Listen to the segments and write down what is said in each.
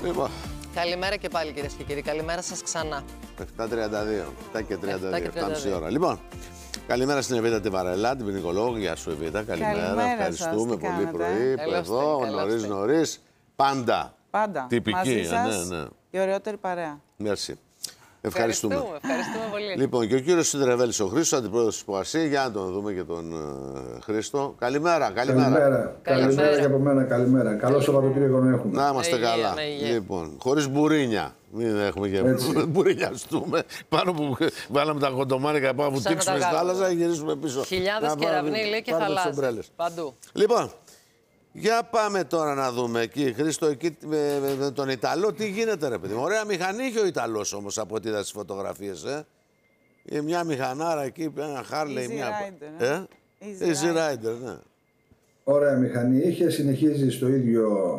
Λοιπόν. Καλημέρα και πάλι, κυρίες και κύριοι. Καλημέρα σας ξανά. 7:32. 7 και 32. 7,5 ώρα. Λοιπόν, καλημέρα στην Εβίτα τη Βαρελά, την ποινικολόγο. Γεια σου, Εβίτα. Καλημέρα. Ευχαριστούμε πολύ πρωί. Εδώ, νωρίς. Πάντα. Τυπική. Μαζί σας, ναι. η ωραιότερη παρέα. Merci. Ευχαριστούμε πολύ. Λοιπόν, και ο κύριος Σιδερεβέλης ο Χρήστος, αντιπρόεδρος της ΠΟΑΣΥ. Για να τον δούμε και τον Χρήστο. Καλημέρα. Καλημέρα και από μένα. Καλημέρα. Καλό Σαββατοκύριακο να έχουμε. Να είμαστε καλά. Λοιπόν, χωρίς μπουρίνια. Μην έχουμε και μπουρινιαστούμε. Πάνω που βάλαμε τα κοντομάνικα πάνω που τίξουμε στη θάλασσα και γυρίσουμε πίσω. Χιλιάδες κεραυνοί, λέει, και θαλάσσιες. Παντού. Λοιπόν, για πάμε τώρα να δούμε εκεί, Χρήστο, εκεί με τον Ιταλό, τι γίνεται ρε παιδί μου. Ωραία μηχανή είχε ο Ιταλός όμως από ό,τι είδα στις φωτογραφίες, μια μηχανάρα εκεί, ένα Harley, Easy Rider, ναι. Ωραία μηχανή είχε, συνεχίζει στο ίδιο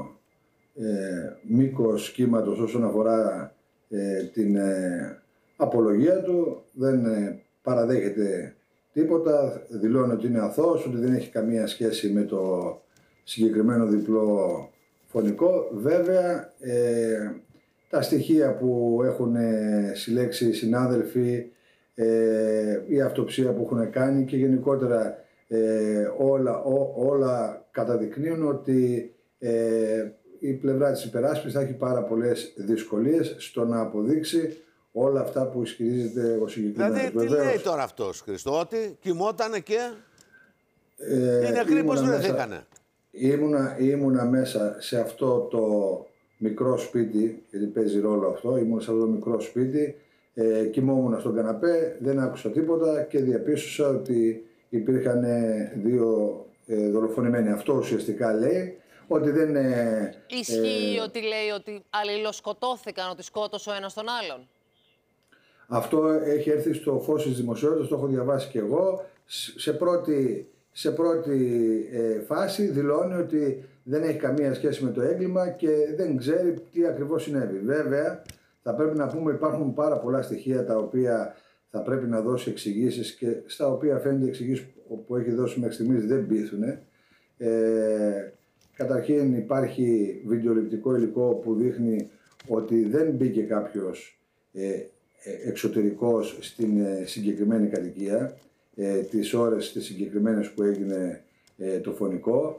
μήκος κύματος όσον αφορά την απολογία του, δεν παραδέχεται τίποτα, δηλώνει ότι είναι αθώος, ότι δεν έχει καμία σχέση με το συγκεκριμένο διπλό φωνικό. Βέβαια, τα στοιχεία που έχουν συλλέξει οι συνάδελφοι, η αυτοψία που έχουν κάνει και γενικότερα όλα καταδεικνύουν ότι η πλευρά της υπεράσπισης θα έχει πάρα πολλές δυσκολίες στο να αποδείξει όλα αυτά που ισχυρίζεται ο συγκεκριμένος. Δηλαδή, τι λέει τώρα αυτός, Χριστό, ότι κοιμότανε και οι νεκροί πώς βρεθήκανε. Ήμουνα μέσα σε αυτό το μικρό σπίτι, γιατί παίζει ρόλο αυτό, ήμουν σε αυτό το μικρό σπίτι, κοιμόμουν στον καναπέ, δεν άκουσα τίποτα και διαπίστωσα ότι υπήρχαν δύο δολοφονημένοι. Αυτό ουσιαστικά λέει ότι δεν... Ισχύει ότι λέει ότι αλληλοσκοτώθηκαν, ότι σκότωσε ο ένας τον άλλον. Αυτό έχει έρθει στο φως της δημοσιότητας, το έχω διαβάσει και εγώ. Σε πρώτη φάση δηλώνει ότι δεν έχει καμία σχέση με το έγκλημα και δεν ξέρει τι ακριβώς συνέβη. Βέβαια, θα πρέπει να πούμε υπάρχουν πάρα πολλά στοιχεία τα οποία θα πρέπει να δώσει εξηγήσεις και στα οποία φαίνεται οι εξηγήσεις που έχει δώσει μέχρι στιγμής δεν πείθουν. Καταρχήν υπάρχει βιντεοληπτικό υλικό που δείχνει ότι δεν μπήκε κάποιος εξωτερικός στην συγκεκριμένη κατοικία τις ώρες τις συγκεκριμένες που έγινε το φωνικό.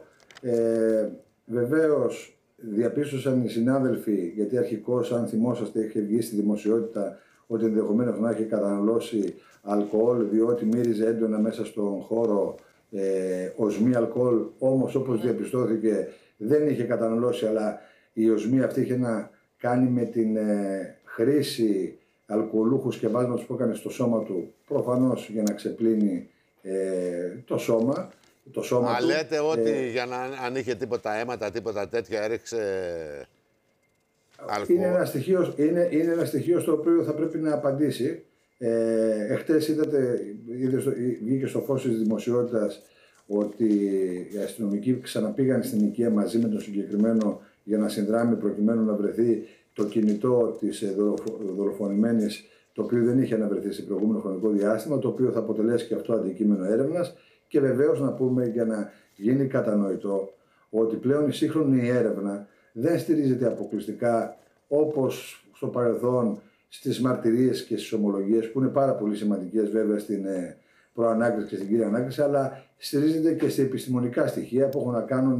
Βεβαίως διαπίστωσαν οι συνάδελφοι, γιατί αρχικώς αν θυμόσαστε είχε βγει στη δημοσιότητα ότι ενδεχομένως να έχει καταναλώσει αλκοόλ διότι μύριζε έντονα μέσα στον χώρο οσμή αλκοόλ, όμως όπως διαπιστώθηκε δεν είχε καταναλώσει, αλλά η οσμή αυτή είχε να κάνει με την χρήση αλκοολούχου σκευάσματος που έκανε στο σώμα του, προφανώς για να ξεπλύνει το σώμα. Μα λέτε ότι για να αν είχε τίποτα αίματα, τίποτα τέτοια έριξε αλκοόλ. Είναι ένα στοιχείο στο οποίο θα πρέπει να απαντήσει. Εχθές βγήκε στο φως της δημοσιότητας ότι οι αστυνομικοί ξαναπήγαν στην οικία μαζί με τον συγκεκριμένο για να συνδράμει προκειμένου να βρεθεί το κινητό της δολοφονημένης, το οποίο δεν είχε αναβρεθεί σε προηγούμενο χρονικό διάστημα, το οποίο θα αποτελέσει και αυτό αντικείμενο έρευνας. Και βεβαίως να πούμε για να γίνει κατανοητό ότι πλέον η σύγχρονη έρευνα δεν στηρίζεται αποκλειστικά όπως στο παρελθόν στις μαρτυρίες και στις ομολογίες, που είναι πάρα πολύ σημαντικές βέβαια στην προανάκριση και στην κύρια ανάκριση, αλλά στηρίζεται και σε επιστημονικά στοιχεία που έχουν να κάνουν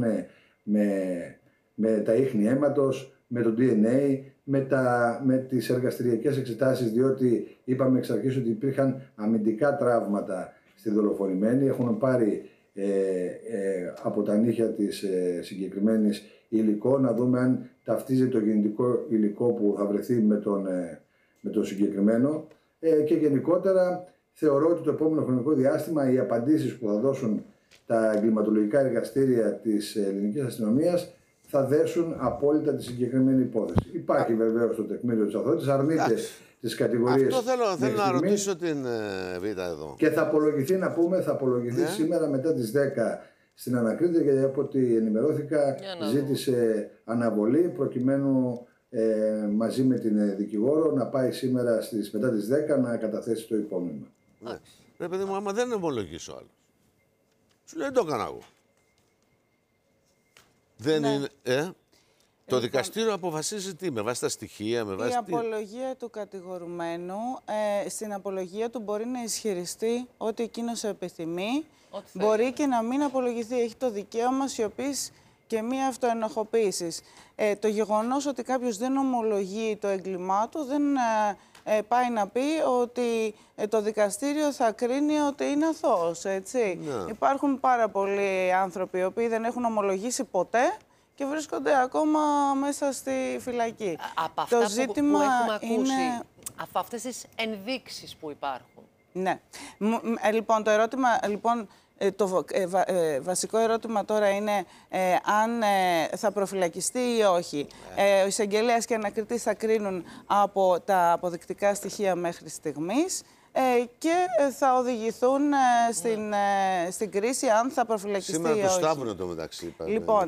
με τα ίχνη αίματος, με το DNA, με τις εργαστηριακές εξετάσεις, διότι είπαμε εξ αρχής ότι υπήρχαν αμυντικά τραύματα στη δολοφονημένη. Έχουν πάρει από τα νύχια της συγκεκριμένης υλικό, να δούμε αν ταυτίζει το γεννητικό υλικό που θα βρεθεί με τον συγκεκριμένο. Και γενικότερα θεωρώ ότι το επόμενο χρονικό διάστημα οι απαντήσεις που θα δώσουν τα εγκληματολογικά εργαστήρια της ελληνικής αστυνομίας θα δέσουν απόλυτα τη συγκεκριμένη υπόθεση. Υπάρχει βεβαίως το τεκμήριο της αθωότητας, αρνείται τις κατηγορίες. Αυτό θέλω να ρωτήσω την Β' εδώ. Και θα απολογηθεί, να πούμε, σήμερα μετά τις 10 στην ανακρίτρια, γιατί από ό,τι ενημερώθηκα ζήτησε αναβολή προκειμένου μαζί με την δικηγόρο να πάει σήμερα μετά τις 10 να καταθέσει το υπόμνημα. Ρε παιδί μου, άμα δεν ομολογήσει ο άλλος, σου λέει το έκανα εγώ. Δεν είναι. Το δικαστήριο αποφασίζει τι, με βάση τα στοιχεία, με βάση Η απολογία του κατηγορουμένου, στην απολογία του μπορεί να ισχυριστεί ότι εκείνος επιθυμεί, μπορεί και να μην απολογηθεί. Έχει το δικαίωμα σιωπής και μία αυτοενοχοποίησης. Το γεγονός ότι κάποιος δεν ομολογεί το έγκλημά του δεν πάει να πει ότι το δικαστήριο θα κρίνει ότι είναι αθώος, έτσι. Ναι. Υπάρχουν πάρα πολλοί άνθρωποι οι οποίοι δεν έχουν ομολογήσει ποτέ και βρίσκονται ακόμα μέσα στη φυλακή. Από αυτά το ζήτημα που έχουμε ακούσει, είναι... από αυτές τις ενδείξεις που υπάρχουν. Ναι. Λοιπόν, το ερώτημα... Το βασικό ερώτημα τώρα είναι αν θα προφυλακιστεί ή όχι. Ο εισαγγελέας και ο ανακριτής θα κρίνουν από τα αποδεικτικά στοιχεία μέχρι στιγμής και θα οδηγηθούν στην κρίση αν θα προφυλακιστεί ή όχι. Σήμερα το Σταύρο το μεταξύ. Είπαμε, λοιπόν,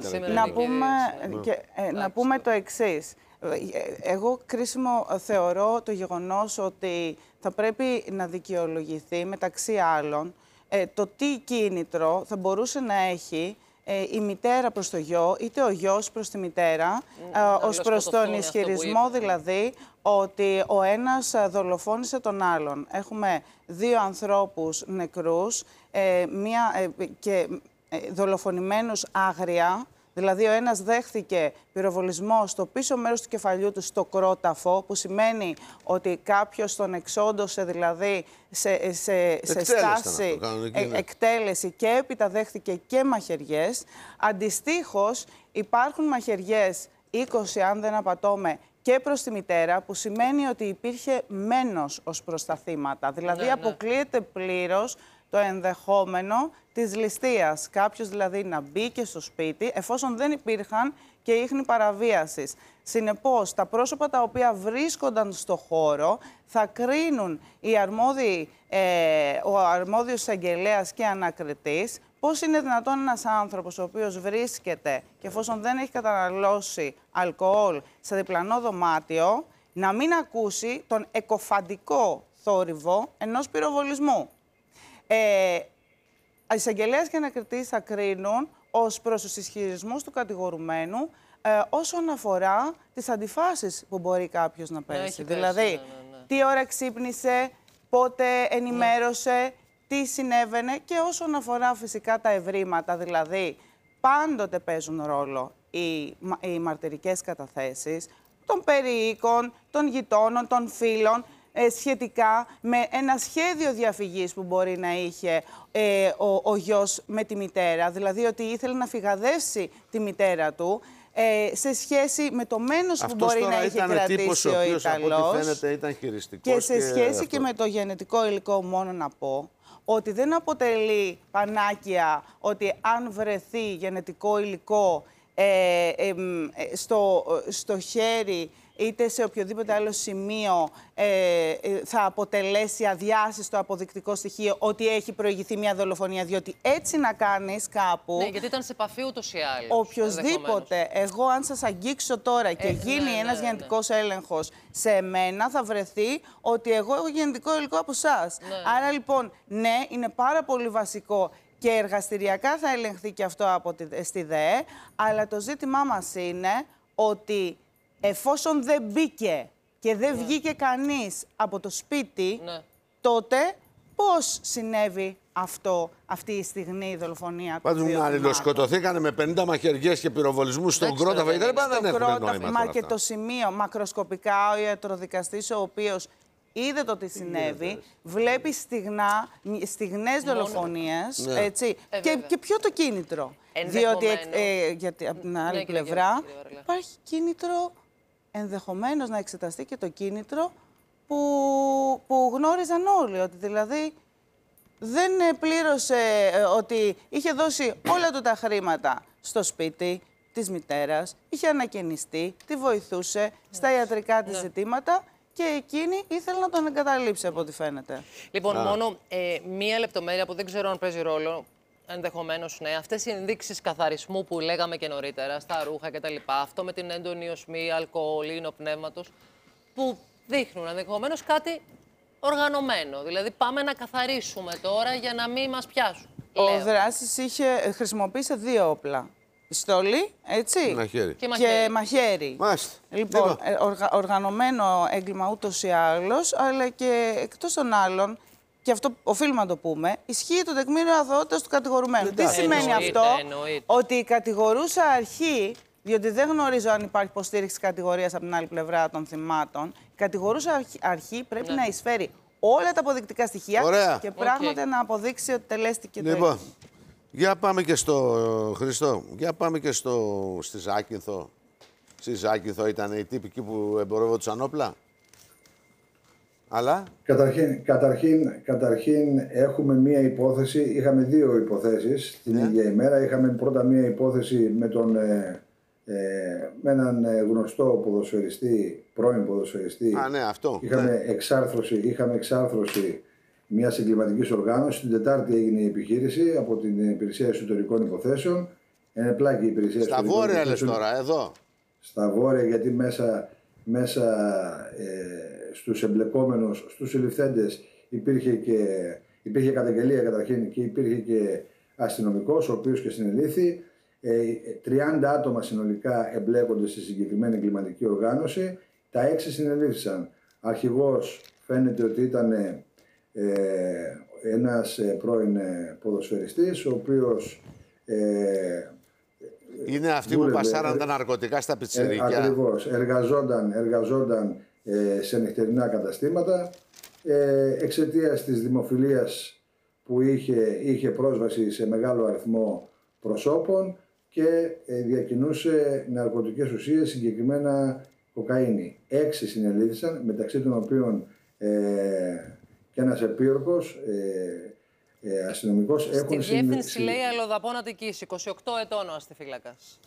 να πούμε το εξής. Εγώ κρίσιμο θεωρώ το γεγονός ότι θα πρέπει να δικαιολογηθεί μεταξύ άλλων το τι κίνητρο θα μπορούσε να έχει η μητέρα προς το γιο, είτε ο γιος προς τη μητέρα, ως προς τον ισχυρισμό δηλαδή ότι ο ένας δολοφόνησε τον άλλον. Έχουμε δύο ανθρώπους νεκρούς και δολοφονημένους άγρια. Δηλαδή, ο ένας δέχθηκε πυροβολισμό στο πίσω μέρος του κεφαλιού του, στο κρόταφο, που σημαίνει ότι κάποιος τον εξόντωσε, δηλαδή, σε στάση εκτέλεση και έπειτα δέχθηκε και μαχαιριές. Αντιστοίχως, υπάρχουν μαχαιριές 20, αν δεν απατώμε, και προς τη μητέρα, που σημαίνει ότι υπήρχε μένος ως προς τα θύματα. Δηλαδή, αποκλείεται πλήρως το ενδεχόμενο της ληστείας. Κάποιος δηλαδή να μπήκε στο σπίτι, εφόσον δεν υπήρχαν και ίχνη παραβίασης. Συνεπώς, τα πρόσωπα τα οποία βρίσκονταν στο χώρο θα κρίνουν ο αρμόδιος εισαγγελέας και ανακριτής πώς είναι δυνατόν ένας άνθρωπος ο οποίος βρίσκεται και εφόσον δεν έχει καταναλώσει αλκοόλ σε διπλανό δωμάτιο να μην ακούσει τον εκοφαντικό θόρυβο ενός πυροβολισμού. Εισαγγελέας και ανακριτής θα κρίνουν ως προς τους ισχυρισμούς του κατηγορουμένου όσον αφορά τις αντιφάσεις που μπορεί κάποιος να πέσει. Δηλαδή, τι ώρα ξύπνησε, πότε ενημέρωσε, τι συνέβαινε και όσον αφορά φυσικά τα ευρήματα, δηλαδή πάντοτε παίζουν ρόλο οι μαρτυρικές καταθέσεις των περιοίκων, των γειτόνων, των φίλων, σχετικά με ένα σχέδιο διαφυγής που μπορεί να είχε ο γιος με τη μητέρα, δηλαδή ότι ήθελε να φυγαδεύσει τη μητέρα του σε σχέση με το μένος που μπορεί να είχε κρατήσει ο Ιταλός. Από ό,τι φαίνεται ήταν χειριστικός και σε σχέση και με το γενετικό υλικό μόνο να πω ότι δεν αποτελεί πανάκια ότι αν βρεθεί γενετικό υλικό στο χέρι είτε σε οποιοδήποτε άλλο σημείο θα αποτελέσει αδιάσυστο αποδεικτικό στοιχείο ότι έχει προηγηθεί μια δολοφονία, διότι έτσι να κάνεις κάπου... Ναι, γιατί ήταν σε επαφή ούτως ή άλλως. Οποιοςδήποτε, εγώ αν σας αγγίξω τώρα και γίνει ένας γενετικός έλεγχος σε μένα, θα βρεθεί ότι εγώ έχω γενετικό υλικό από εσάς. Άρα λοιπόν, ναι, είναι πάρα πολύ βασικό και εργαστηριακά θα ελεγχθεί και αυτό στη ΔΕΕ, αλλά το ζήτημά μας είναι ότι εφόσον δεν μπήκε και δεν βγήκε κανείς από το σπίτι, τότε πώς συνέβη αυτή η στιγμή η δολοφονία του Πάντως μου αλληλοσκοτωθήκανε με 50 μαχαιριές και πυροβολισμούς στον κρόταφο. Δεν έχουν νόημα. Μα και το σημείο, μακροσκοπικά, ο ιατροδικαστής ο οποίος είδε το τι συνέβη, βλέπει στιγνές δολοφονίες, έτσι, και ποιο το κίνητρο. Διότι γιατί από την άλλη πλευρά υπάρχει κίνητρο, ενδεχομένως να εξεταστεί και το κίνητρο που γνώριζαν όλοι, ότι δηλαδή δεν πλήρωσε, ότι είχε δώσει όλα του τα χρήματα στο σπίτι της μητέρας, είχε ανακαινιστεί, τη βοηθούσε στα ιατρικά της ζητήματα και εκείνη ήθελε να τον εγκαταλείψει από ό,τι φαίνεται. Λοιπόν, μόνο μία λεπτομέρεια που δεν ξέρω αν παίζει ρόλο, ενδεχομένως ναι, αυτές οι ενδείξεις καθαρισμού που λέγαμε και νωρίτερα, στα ρούχα κτλ. Αυτό με την έντονη οσμή, αλκοόλ, ίνοπνεύματος, που δείχνουν ενδεχομένως κάτι οργανωμένο. Δηλαδή, πάμε να καθαρίσουμε τώρα για να μην μας πιάσουν. Ο δράσης χρησιμοποίησε δύο όπλα. Πιστόλι, έτσι. Μαχαίρι. Και μαχαίρι. Μάλιστα. Λοιπόν, οργανωμένο έγκλημα ούτως ή άλλως, αλλά και εκτός των άλλων, και αυτό οφείλουμε να το πούμε, ισχύει το τεκμήριο αθωότητας του κατηγορουμένου. Τι σημαίνει αυτό? Ότι η κατηγορούσα αρχή, διότι δεν γνωρίζω αν υπάρχει υποστήριξη κατηγορίας από την άλλη πλευρά των θυμάτων, η κατηγορούσα αρχή πρέπει να εισφέρει όλα τα αποδεικτικά στοιχεία και πράγματι να αποδείξει ότι τελέστηκε το έγκλημα. Για πάμε και στο Χριστό, για πάμε και στη Ζάκυνθο. Στη Ζάκυνθο ήταν οι τύποι εκεί που εμπορεύονταν όπλα. Αλλά... Καταρχήν έχουμε μία υπόθεση, είχαμε δύο υποθέσεις την ίδια ημέρα. Είχαμε πρώτα μία υπόθεση με έναν γνωστό ποδοσφαιριστή, πρώην ποδοσφαιριστή. Αυτό. Είχαμε εξάρθρωση μιας εγκληματικής οργάνωσης. Την Τετάρτη έγινε η επιχείρηση από την Υπηρεσία Εσωτερικών Υποθέσεων. Ενεπλάκη η Υπηρεσία Εσωτερικών Υποθέσεων. Στα βόρεια λες τώρα, εδώ. Στα βόρεια, γιατί μέσα στους εμπλεκόμενους, στους συλληφθέντες υπήρχε καταγγελία καταρχήν και υπήρχε και αστυνομικός, ο οποίος και συνελήφθη. 30 άτομα συνολικά εμπλέκονται στη συγκεκριμένη εγκληματική οργάνωση. Τα 6 συνελήφθησαν. Αρχηγός φαίνεται ότι ήταν ένας πρώην ποδοσφαιριστής, ο οποίος είναι αυτοί που πασάραν τα ναρκωτικά στα πιτσιρίκια. Ακριβώς. Εργαζόνταν σε νυχτερινά καταστήματα. Εξαιτίας της δημοφιλίας που είχε πρόσβαση σε μεγάλο αριθμό προσώπων και διακινούσε ναρκωτικές ουσίες, συγκεκριμένα κοκαίνη. 6 συνελήφθησαν, μεταξύ των οποίων και ένας επίορκος αστυνομικός. Στη διεύθυνση λέει Αλλοδαπών Αττικής, 28 ετών ο αστιφύλακας.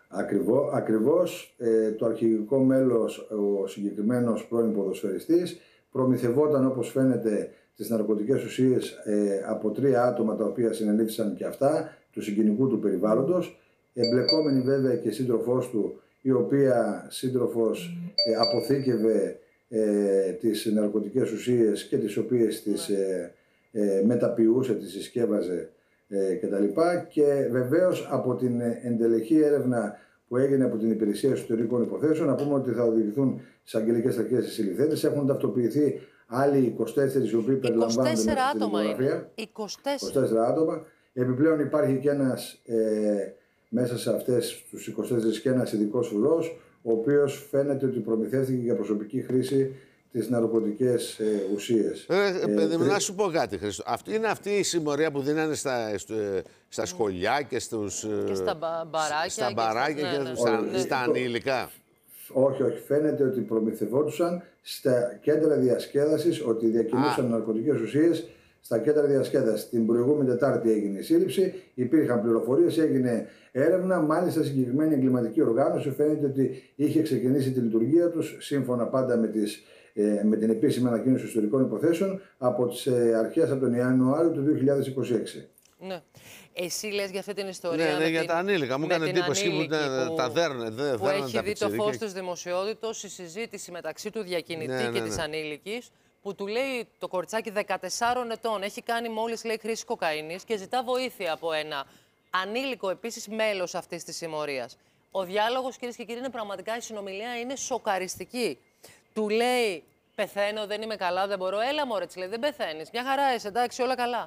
Ακριβώς το αρχηγικό μέλος, ο συγκεκριμένος πρώην ποδοσφαιριστής, προμηθευόταν, όπως φαίνεται, τις ναρκωτικές ουσίες από 3 άτομα τα οποία συνελήφθησαν και αυτά, του συγγενικού του περιβάλλοντος, εμπλεκόμενη βέβαια και σύντροφός του, η οποία σύντροφος αποθήκευε τις ναρκωτικές ουσίες και τις οποίες τις μεταποιούσε, τις συσκεύαζε κτλ. Και βεβαίως από την εντελεχή έρευνα που έγινε από την Υπηρεσία Εσωτερικών Υποθέσεων, να πούμε ότι θα οδηγηθούν στις αγγελικές αρχές οι συλληφθέντες. Έχουν ταυτοποιηθεί άλλοι 24 οι οποίοι περιλαμβάνονται μέσα στην δικογραφία. 24 άτομα. Επιπλέον υπάρχει και ένας μέσα σε αυτές τους 24 και ένας ειδικός φουλός, ο οποίος φαίνεται ότι προμηθεύτηκε για προσωπική χρήση τις ναρκωτικές ουσίες. Παιδί μου, να σου πω κάτι, Χρήστο. Είναι αυτή η συμμορία που δίνανε στα σχολιά και και στα μπαράκια και στα ανήλικα. Όχι. Φαίνεται ότι προμηθευόντουσαν στα κέντρα διασκέδασης, ότι διακινούσαν ναρκωτικές ουσίες στα κέντρα διασκέδασης. Την προηγούμενη Τετάρτη έγινε η σύλληψη, υπήρχαν πληροφορίες, έγινε έρευνα. Μάλιστα, συγκεκριμένη εγκληματική οργάνωση φαίνεται ότι είχε ξεκινήσει τη λειτουργία τους, σύμφωνα πάντα με την επίσημη ανακοίνωση ιστορικών υποθέσεων, από τις αρχές από τον Ιανουάριο του 2026. Ναι. Εσύ λες για αυτή την ιστορία. Ναι, για τα ανήλικα. Μου έκανε εντύπωση που τα δέρνε. Που έχει δει το φως της δημοσιότητος η συζήτηση μεταξύ του διακινητή και της ανήλικης, που του λέει το κοριτσάκι 14 ετών, έχει κάνει μόλις λέει χρήση κοκαίνης και ζητά βοήθεια από ένα ανήλικο επίσης μέλος αυτής της συμμορίας. Ο διάλογος, κυρίες και κύριοι, είναι πραγματικά, η συνομιλία είναι σοκαριστική. Του λέει, πεθαίνω, δεν είμαι καλά, δεν μπορώ. Έλα μωρέ, της λέει, δεν πεθαίνεις. Μια χαρά είσαι, εντάξει, όλα καλά.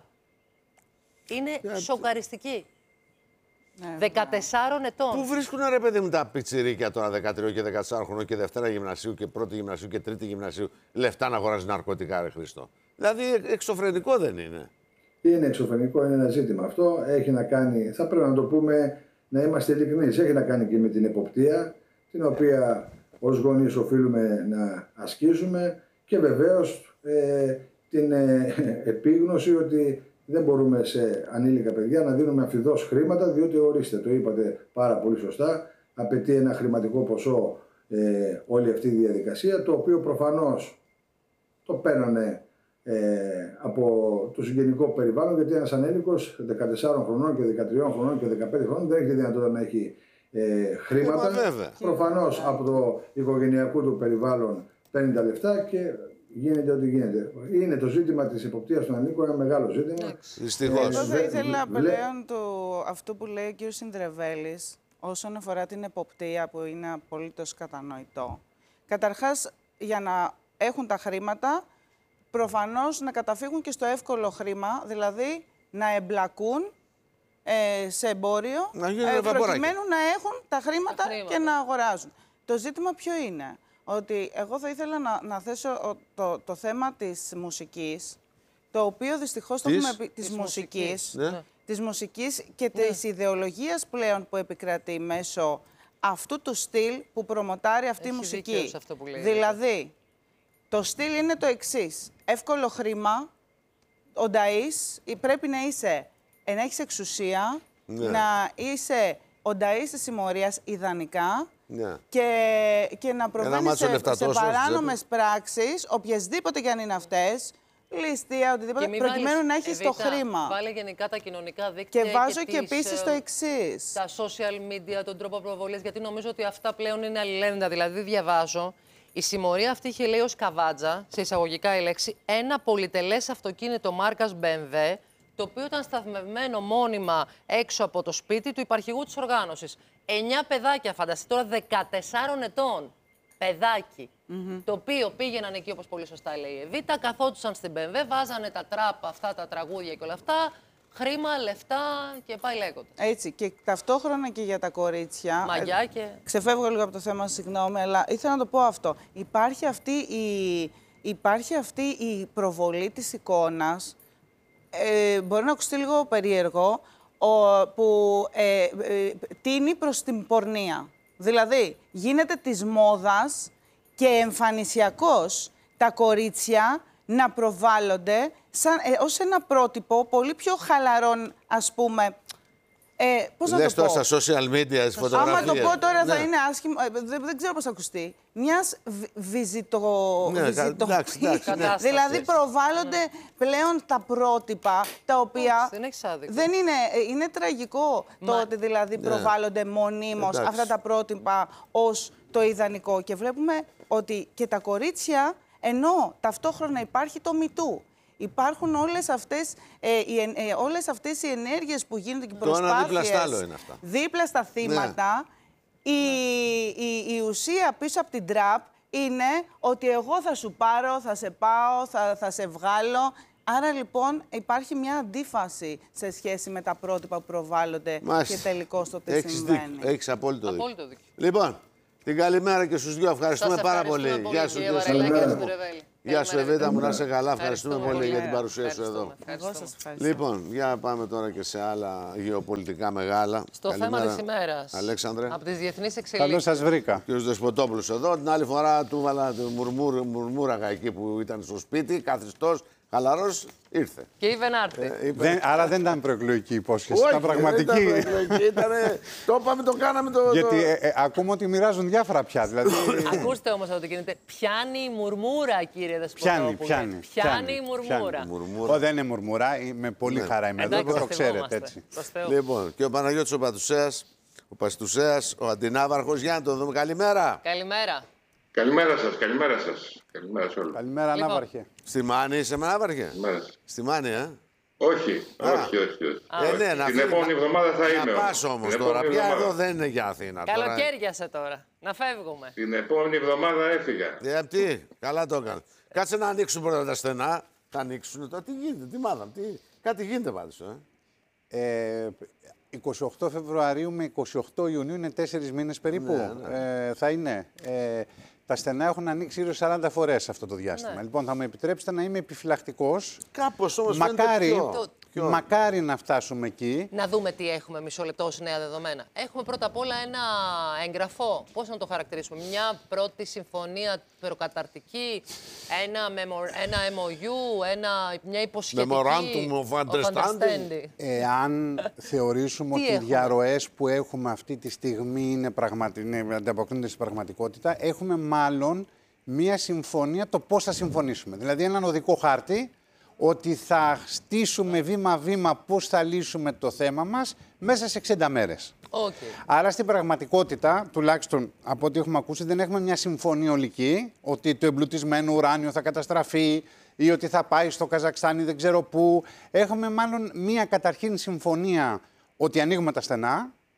Είναι σοκαριστική. 14 ετών. Πού βρίσκουν ρε παιδί μου τα πιτσιρίκια τώρα 13 και 14 χρονών και Δευτέρα Γυμνασίου και Πρώτη Γυμνασίου και Τρίτη Γυμνασίου λεφτά να αγοράζει ναρκωτικά, ρε Χριστό? Δηλαδή εξωφρενικό δεν είναι? Είναι εξωφρενικό, είναι ένα ζήτημα αυτό. Έχει να κάνει, θα πρέπει να το πούμε, να είμαστε ειλικρινείς, έχει να κάνει και με την εποπτεία, την οποία ως γονείς οφείλουμε να ασκήσουμε, και βεβαίως την επίγνωση ότι δεν μπορούμε σε ανήλικα παιδιά να δίνουμε αμφιδώς χρήματα, διότι ορίστε, το είπατε πάρα πολύ σωστά, απαιτεί ένα χρηματικό ποσό όλη αυτή η διαδικασία, το οποίο προφανώς το παίρνανε από το συγγενικό περιβάλλον, γιατί ένας ανήλικος 14 χρονών και 13 χρονών και 15 χρονών δεν έχει δυνατότητα να έχει χρήματα. Προφανώς από το οικογενειακό του περιβάλλον παίρνει τα λεφτά και γίνεται ό,τι γίνεται. Είναι το ζήτημα της εποπτείας των ανήλικων ένα μεγάλο ζήτημα. Δυστυχώς. Εγώ θα ήθελα πλέον αυτό που λέει ο κ. Συνδρεβέλης, όσον αφορά την εποπτεία, που είναι απολύτως κατανοητό. Καταρχάς, για να έχουν τα χρήματα, προφανώς να καταφύγουν και στο εύκολο χρήμα, δηλαδή να εμπλακούν σε εμπόριο, προκειμένου να έχουν τα χρήματα και να αγοράζουν. Το ζήτημα ποιο είναι? Ότι εγώ θα ήθελα να θέσω το θέμα της μουσικής, το οποίο δυστυχώς το έχουμε πει, της μουσικής και της ιδεολογίας πλέον που επικρατεί μέσω αυτού του στυλ που προμοτάρει αυτή η μουσική. Δηλαδή, το στυλ είναι το εξής. Εύκολο χρήμα, ο νταΐς πρέπει να έχεις εξουσία, να είσαι ο νταΐς της συμμορίας ιδανικά, και να προβαίνεις σε παράνομες πράξεις, οποιασδήποτε και αν είναι αυτές, ληστεία, οτιδήποτε, προκειμένου να έχεις το χρήμα. Βάλε γενικά τα κοινωνικά δίκτυα. Και βάζω και επίσης το εξής. Τα social media, τον τρόπο προβολής, γιατί νομίζω ότι αυτά πλέον είναι αλληλένδετα. Δηλαδή, διαβάζω, η συμμορία αυτή είχε, λέει, ως καβάτζα, σε εισαγωγικά η λέξη, ένα πολυτελές αυτοκίνητο μάρκας BMW, το οποίο ήταν σταθμευμένο μόνιμα έξω από το σπίτι του υπαρχηγού της οργάνωσης. 9 παιδάκια, φανταστείτε τώρα, 14 ετών. Παιδάκι. Το οποίο πήγαιναν εκεί, όπως πολύ σωστά λέει η Εβίτα, καθόντουσαν στην BMW, βάζανε τα τραπ, αυτά τα τραγούδια και όλα αυτά, χρήμα, λεφτά και πάει λέγοντας. Έτσι. Και ταυτόχρονα και για τα κορίτσια. Μαγιά και. Ξεφεύγω λίγο από το θέμα, συγγνώμη, αλλά ήθελα να το πω αυτό. Υπάρχει αυτή η προβολή της εικόνας. Μπορεί να ακουστεί λίγο περίεργο, που τίνει προς την πορνεία. Δηλαδή, γίνεται της μόδας και εμφανισιακώς τα κορίτσια να προβάλλονται ως ένα πρότυπο πολύ πιο χαλαρών, ας πούμε. Πώς να το πω. Λες τώρα στα social media, στις φωτογραφίες. Άμα το πω τώρα θα είναι άσχημο, δεν ξέρω πώς θα ακουστεί. Μιας Δηλαδή προβάλλονται πλέον τα πρότυπα, τα οποία δεν είναι τραγικό το ότι δηλαδή προβάλλονται μονίμως αυτά τα πρότυπα ως το ιδανικό. Και βλέπουμε ότι και τα κορίτσια, ενώ ταυτόχρονα υπάρχει το MeToo. Υπάρχουν όλες αυτές οι ενέργειες που γίνονται και οι προσπάθειες δίπλα στα θύματα. Η ουσία πίσω από την τραπ είναι ότι εγώ θα σου πάρω, θα σε πάω, θα σε βγάλω. Άρα λοιπόν υπάρχει μια αντίφαση σε σχέση με τα πρότυπα που προβάλλονται και τελικώς το τι συμβαίνει. Έχεις απόλυτο δίκιο. Λοιπόν, την καλημέρα και στους δυο. Ευχαριστούμε πάρα πολύ. Γεια σου, Γεια σου, Εβίτα μου, να είσαι καλά. Ευχαριστούμε πολύ για την παρουσία σου εδώ. Εγώ σας ευχαριστώ. Λοιπόν, για πάμε τώρα και σε άλλα γεωπολιτικά μεγάλα. Στο θέμα της ημέρας. Αλέξανδρε. Από τις διεθνείς εξελίξεις. Καλώς σας βρήκα. Κύριος Δεσποτόπουλος εδώ. Την άλλη φορά του βάλα μουρμούραγα εκεί που ήταν στο σπίτι, καθιστός, χαλαρός, ήρθε. Και είπε να έρθει. Άρα δεν ήταν προεκλογική υπόσχεση, ήταν πραγματική. Δεν ήταν προεκλογική, το είπαμε, το κάναμε. Γιατί ακούμε ότι μοιράζουν διάφορα πια. Δηλαδή... Ακούστε όμως αυτό το γίνεται. Πιάνει η μουρμούρα, κύριε Δεσποτόπουλε. Πιάνει η μουρμούρα. Δεν είναι μουρμούρα, με πολύ χαρά είμαι εδώ, το ξέρετε έτσι. Λοιπόν, και ο Παναγιώτης ο Πατουσέας, ο Παστουσέας, ο Αντινάβαρχος. Για να τον δούμε. Καλημέρα. Καλημέρα. Καλημέρα σας, καλημέρα σας. Καλημέρα σε όλους. Καλημέρα, Λοιπόν. Ναύαρχε. Στη Μάνη είσαι, Ναύαρχε? Στη Μάνη, όχι. Ναι, την επόμενη εβδομάδα θα είμαι. Να πας όμως τώρα, πια εδώ δεν είναι για Αθήνα. Καλοκαίριασε τώρα, να φεύγουμε. Την επόμενη εβδομάδα έφυγα. Τι, καλά το έκανε. Κάτσε να ανοίξουν πρώτα τα στενά. Θα ανοίξουν τώρα, τι γίνεται, τι μάθαμε, κάτι γίνεται πάντως. 28 Φεβρουαρίου με 28 Ιουνίου είναι 4 μήνες περίπου. Ναι. Θα είναι. Τα στενά έχουν ανοίξει γύρω 40 φορές αυτό το διάστημα. Ναι. Λοιπόν, θα μου επιτρέψετε να είμαι επιφυλακτικός. Κάπως όμως μακάρι να φτάσουμε εκεί. Να δούμε τι έχουμε, μισό λεπτό, ως νέα δεδομένα. Έχουμε πρώτα απ' όλα ένα έγγραφο. Πώς να το χαρακτηρίσουμε? Μια πρώτη συμφωνία προκαταρτική, ένα MOU, μια υποσχετική. Memorandum of Understanding. Εάν θεωρήσουμε ότι οι διαρροές που έχουμε αυτή τη στιγμή ανταποκρίνονται στην πραγματικότητα, έχουμε μάλλον μια συμφωνία το πώς θα συμφωνήσουμε. Δηλαδή έναν οδικό χάρτη, ότι θα στήσουμε βήμα-βήμα πώς θα λύσουμε το θέμα μας μέσα σε 60 μέρες. Άρα στην πραγματικότητα, τουλάχιστον από ό,τι έχουμε ακούσει, δεν έχουμε μια συμφωνία ολική, ότι το εμπλουτισμένο ουράνιο θα καταστραφεί ή ότι θα πάει στο Καζακστάν ή δεν ξέρω πού. Έχουμε μάλλον μια καταρχήν συμφωνία ότι ανοίγουμε τα στενά,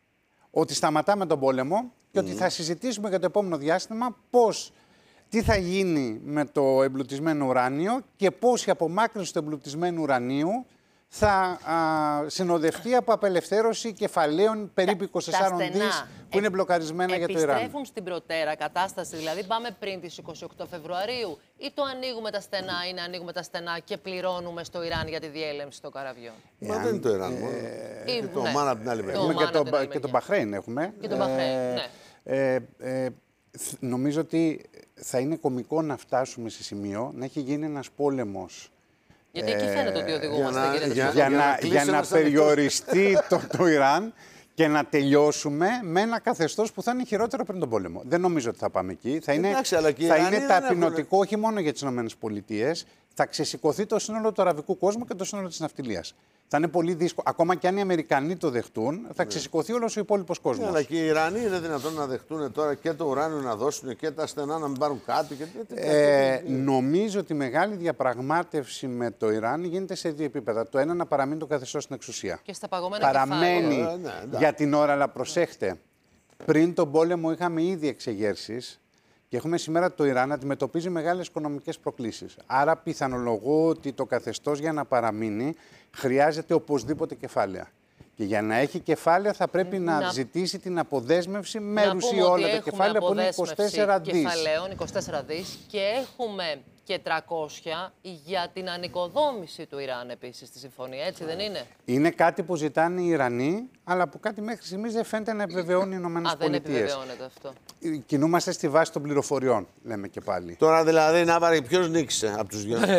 ότι σταματάμε τον πόλεμο και ότι θα συζητήσουμε για το επόμενο διάστημα τι θα γίνει με το εμπλουτισμένο ουράνιο και πώς η απομάκρυνση του εμπλουτισμένου ουρανίου θα συνοδευτεί από απελευθέρωση κεφαλαίων περίπου 24 δις που είναι μπλοκαρισμένα για το Ιράν. Επιστρέφουν στην προτέρα κατάσταση, δηλαδή πάμε πριν τις 28 Φεβρουαρίου ή το ανοίγουμε τα στενά, είναι ανοίγουμε τα στενά και πληρώνουμε στο Ιράν για τη διέλευση των καραβιών. Μα δεν είναι το Ιράν μόνο. Και το Ομάν από την άλλη μεριά. Και το Μπαχρέιν έχουμε. Και το Μπαχρέιν, ναι. Νομίζω ότι θα είναι κωμικό να φτάσουμε σε σημείο να έχει γίνει ένας πόλεμος. Γιατί εκεί φαίνεται ότι οδηγούμαστε. Για να περιοριστεί το Ιράν και να τελειώσουμε με ένα καθεστώς που θα είναι χειρότερο πριν τον πόλεμο. Δεν νομίζω ότι θα πάμε εκεί. Θα είναι ταπεινωτικό όχι μόνο για τις ΗΠΑ, θα ξεσηκωθεί το σύνολο του αραβικού κόσμου και το σύνολο της ναυτιλίας. Θα είναι πολύ δύσκολο. Ακόμα και αν οι Αμερικανοί το δεχτούν, θα ξεσηκωθεί όλος ο υπόλοιπος κόσμος. Αλλά και οι Ιρανοί είναι δυνατόν να δεχτούν τώρα και το ουράνιο να δώσουν και τα στενά να μην πάρουν κάτι. Νομίζω ότι η μεγάλη διαπραγμάτευση με το Ιράν γίνεται σε δύο επίπεδα. Το ένα να παραμείνει το καθεστώς στην εξουσία. Και στα παγωμένα παραμένει για την ώρα, αλλά προσέχτε. Πριν τον πόλεμο είχαμε ήδη εξεγέρσεις. Και έχουμε σήμερα το Ιράν να αντιμετωπίζει μεγάλες οικονομικές προκλήσεις. Άρα πιθανολογώ ότι το καθεστώς για να παραμείνει χρειάζεται οπωσδήποτε κεφάλαια. Και για να έχει κεφάλαια θα πρέπει να ζητήσει την αποδέσμευση μέρους ή όλα τα κεφάλαια που είναι 24 δις. Κεφαλαίων, 24 δις και έχουμε και 300 για την ανοικοδόμηση του Ιράν επίσης στη συμφωνία, έτσι δεν είναι? Είναι κάτι που ζητάνε οι Ιρανοί, αλλά που κάτι μέχρι στιγμής δεν φαίνεται να επιβεβαιώνει οι Ηνωμένες Πολιτείες. Δεν επιβεβαιώνεται αυτό. Κινούμαστε στη βάση των πληροφοριών, λέμε και πάλι. Τώρα δηλαδή, Ναύαρη, ποιος νίκησε από τους δυο?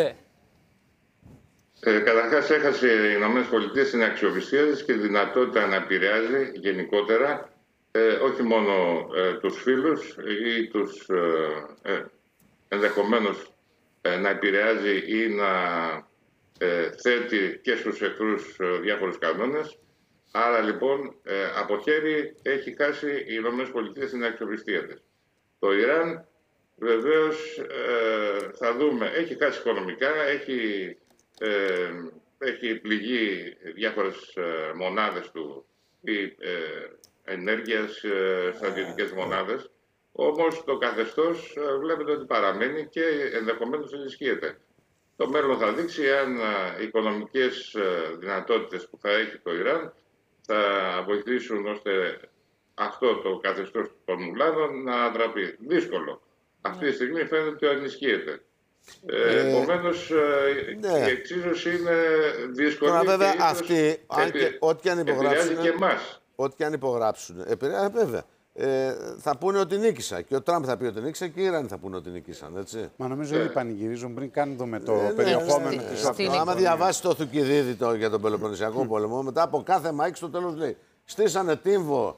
Καταρχάς έχασε οι ΗΠΑ την αξιοπιστία της και τη δυνατότητα να επηρεάζει γενικότερα όχι μόνο τους φίλους ή τους ενδεχομένως να επηρεάζει ή να θέτει και στους εχθρούς διάφορους κανόνες. Άρα λοιπόν από χέρι έχει χάσει οι ΗΠΑ την αξιοπιστία της. Το Ιράν βεβαίως θα δούμε, έχει χάσει οικονομικά, έχει πληγεί διάφορες μονάδες του ή ενέργειας, στρατιωτικές μονάδες. Όμως το καθεστώς βλέπετε ότι παραμένει και ενδεχομένως ενισχύεται. Το μέλλον θα δείξει αν οι οικονομικές δυνατότητες που θα έχει το Ιράν θα βοηθήσουν ώστε αυτό το καθεστώς των μουλάδων να ανατραπεί. Δύσκολο. Αυτή τη στιγμή φαίνεται ότι ενισχύεται. Επομένως, η εξίσωση είναι δύσκολη. Τώρα βέβαια αυτοί, ό,τι και αν υπογράψουν, και εμάς. Ό,τι και αν υπογράψουν, βέβαια, θα πούνε ότι νίκησα. Και ο Τραμπ θα πει ότι νίκησα και οι Ιρανοί θα πούνε ότι νίκησαν, έτσι. Μα νομίζω ότι πανηγυρίζουν πριν καν δούμε το περιεχόμενο της αυτής. Άμα διαβάσει το Θουκυδίδη για τον Πελοποννησιακό πόλεμο, μετά από κάθε μάχη στο τέλος λέει: στήσανε τύμβο